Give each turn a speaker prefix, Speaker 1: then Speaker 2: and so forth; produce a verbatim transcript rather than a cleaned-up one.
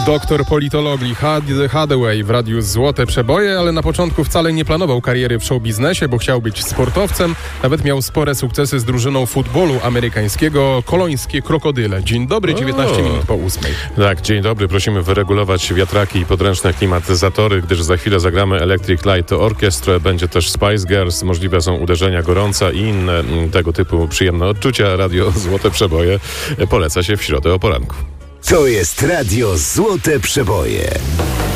Speaker 1: Doktor politologii Hathaway w radiu Złote Przeboje, ale na początku wcale nie planował kariery w showbiznesie, bo chciał być sportowcem. Nawet miał spore sukcesy z drużyną futbolu amerykańskiego Kolońskie Krokodyle. Dzień dobry, dziewiętnaście minut po ósmej.
Speaker 2: Tak, dzień dobry. Prosimy wyregulować wiatraki i podręczne klimatyzatory, gdyż za chwilę zagramy Electric Light Orchestra. Będzie też Spice Girls. Możliwe są uderzenia gorąca i inne tego typu przyjemne odczucia. Radio Złote Przeboje poleca się w środę o poranku.
Speaker 3: To jest Radio Złote Przeboje.